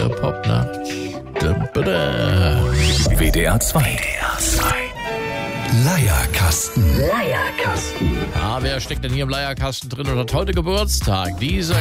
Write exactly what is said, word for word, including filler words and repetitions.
der Popnacht. W D R zwei. Leierkasten. Leierkasten. Ah, wer steckt denn hier im Leierkasten drin und hat heute Geburtstag? Dieser